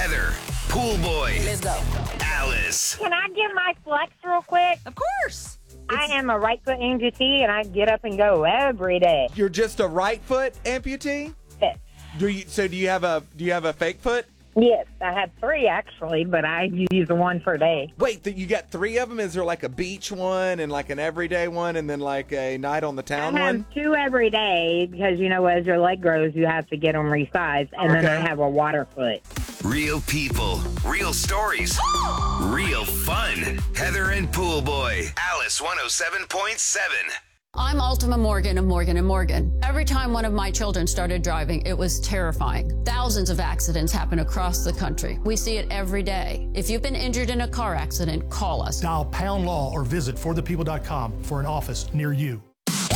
Heather, Pool Boy, Let's go. Alice. Can I give my flex real quick? Of course. I am a right foot amputee, and I get up and go every day. You're just a right foot amputee? Yes. Do you have a fake foot? Yes, I have 3 actually, but I use the one per day. Wait, you got 3 of them? Is there like a beach one and like an everyday one and then like a night on the town I have one? 2 every day because, as your leg grows, you have to get them resized. And then I have a water foot. Real people, real stories, real fun. Heather and Pool Boy, Alice 107.7. I'm Ultima Morgan of Morgan & Morgan. Every time one of my children started driving, it was terrifying. Thousands of accidents happen across the country. We see it every day. If you've been injured in a car accident, call us. Dial #law or visit forthepeople.com for an office near you.